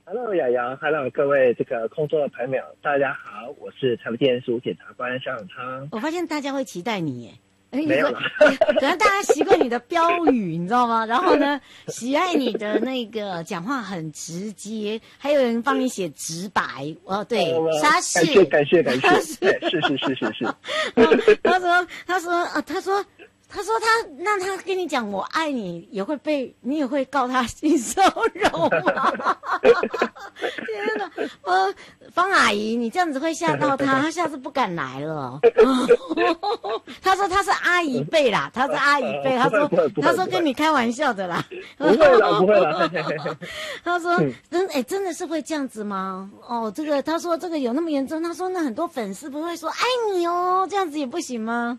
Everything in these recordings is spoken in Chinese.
Hello， 雅瑶，Hello， 各位这个空中的朋友，大家好，我是台北地检署检察官萧永昌。 我发现大家会期待你耶。 没有了， 可能大家习惯你的标语，你知道吗？然后呢，喜爱你的那个讲话很直接，还有人帮你写直白。哦，对，沙士， 感谢，是。 他说那他跟你讲我爱你，你也会告他性骚扰吗？天哪！方阿姨，你这样子会吓到他下次不敢来了。他说他是阿姨辈啦，他是阿姨辈，他说跟你开玩笑的啦。 不会啦。 他说真的是会这样子吗？哦，他说这个有那么严重？他说那很多粉丝不会说爱你哦，这样子也不行吗？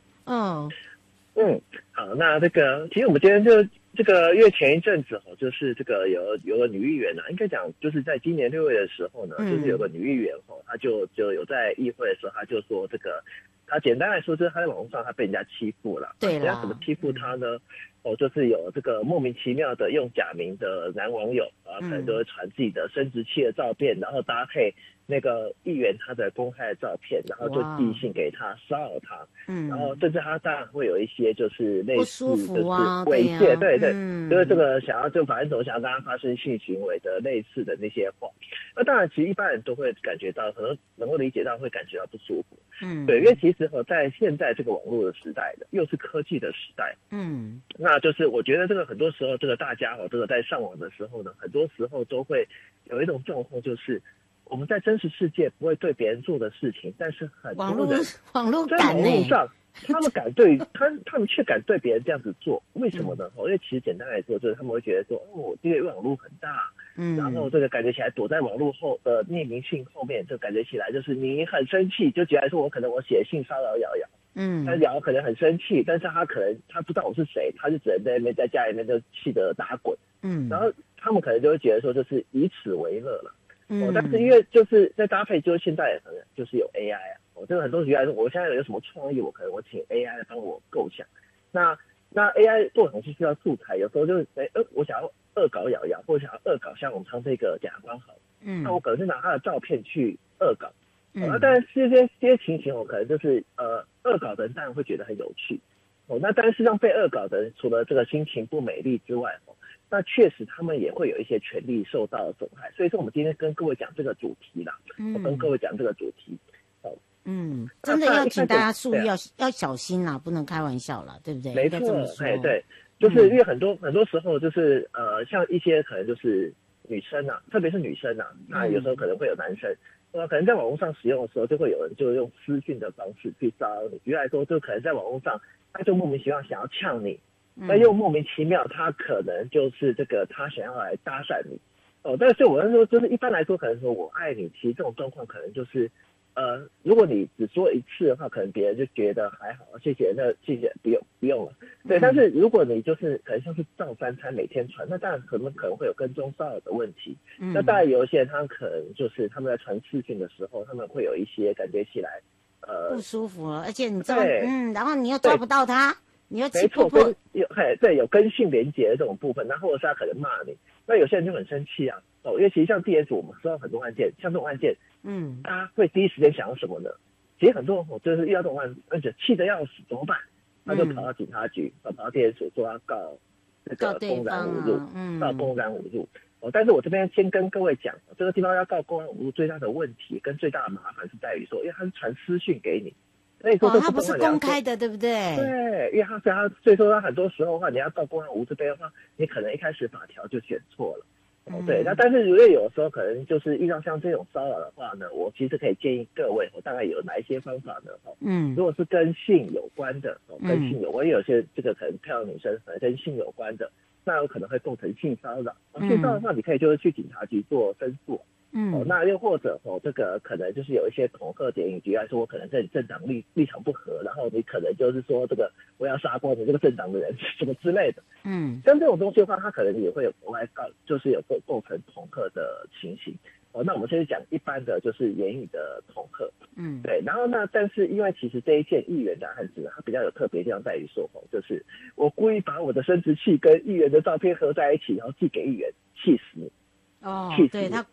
好，那其实我们今天就因为前一阵子就是这个有个女议员应该讲就是在今年6月的时候呢，就是有个女议员她就有在议会的时候，她就说她简单来说就是她在网络上她被人家欺负了。 对啦。 人家怎么欺负她呢？就是有这个莫名其妙的用假名的男网友可能就会传自己的生殖器的照片，然后搭配那个议员他的公开的照片，然后就寄信给他骚扰他，然后甚至他当然会有一些就是类似就是猥亵，对，就是这个想要就反正总想要跟他发生性行为的类似的那些话。那当然其实一般人都会感觉到，可能能够理解到会感觉到不舒服。对，因为其实在现在这个网络的时代的，又是科技的时代，那就是我觉得这个很多时候这个大家这个在上网的时候呢，很多时候都会有一种状况，就是我们在真实世界不会对别人做的事情，但是很多人网络在网络上他们他们却敢对别人这样子做，为什么呢？因为其实简单来说，就是他们会觉得说，这个网络很大，然后这个感觉起来躲在网络后的匿名信后面，就感觉起来就是你很生气，就觉得说可能我写性骚扰瑶瑶，但瑶瑶可能很生气，但是他不知道我是谁，他就只能在那边在家里面就气得打滚，然后他们可能就会觉得说就是以此为乐了。但是因为就是在搭配，就是现在可能就是有 AI 这个很多觉得我现在有什么创意，我请 AI 来帮我构想。那 AI 做很多需要素材，有时候就是我想要恶搞瑶瑶，或者想要恶搞像我们唱这个检察官好，那我可能是拿他的照片去恶搞。但是这些情形我可能就是恶搞的人当然会觉得很有趣。那但是让被恶搞的人除了这个心情不美丽之外，那确实他们也会有一些权利受到损害，所以说我们今天跟各位讲这个主题啦，我跟各位讲这个主题。 真的要请大家注意，要小心啦，不能开玩笑啦，对不对？ 没错，对，就是因为很多时候就是像一些可能就是女生特别是女生那有时候可能会有男生，可能在网络上使用的时候，就会有人就用私讯的方式去骚扰你。举例来说，就可能在网络上，他就莫名其妙想要呛你。那又莫名其妙，他可能就是他想要来搭讪你，但是我是说，就是一般来说，可能说我爱你，其实这种状况可能就是，如果你只说一次的话，可能别人就觉得还好，谢谢，不用了，对。但是如果你就是可能像是照三餐每天传，那当然可能会有跟踪骚扰的问题。那当然有一些人他可能就是他们在传视讯的时候，他们会有一些感觉起来不舒服了，而且你知道，然后你又抓不到他。你要没错，有跟性连结的这种部分，那或者是他可能骂你，那有些人就很生气因为其实像地检署我们收到很多案件，像这种案件，大家会第一时间想到什么呢？其实很多人就是遇到这种案，而且气得要死，怎么办？他就跑到警察局，跑到地检署说要告这个公然侮辱，告公然侮辱。但是我这边先跟各位讲，这个地方要告公然侮辱最大的问题跟最大的麻烦是在于说，因为他是传私讯给你。 他不是公开的，对不对？ 对，因为所以说他很多时候的话，你要告公然侮辱这边的话，你可能一开始法条就选错了。对，那但是因为有时候可能就是遇到像这种骚扰的话呢，我其实可以建议各位，我大概有哪一些方法呢？如果是跟性有关的，跟性有关，有些这个可能漂亮女生可能跟性有关的，那有可能会构成性骚扰。性骚扰的话，你可以就是去警察局做申诉。那又或者这个可能就是有一些恐吓点，举例来说，我可能跟你政党立场不合，然后你可能就是说这个我要杀光你这个政党的人什么之类的。像这种东西的话，它可能也会有额外就是有构成恐吓的情形。那我们先讲一般的就是言语的恐吓。对，然后但是因为其实这一件议员的案子，它比较有特别地方在于说，就是我故意把我的生殖器跟议员的照片合在一起，然后寄给议员，气死你。 对他